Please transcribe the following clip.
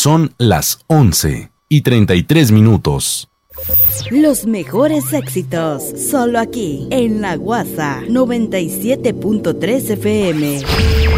Son las 11:33. Los mejores éxitos, solo aquí, en La Guasa 97.3 FM.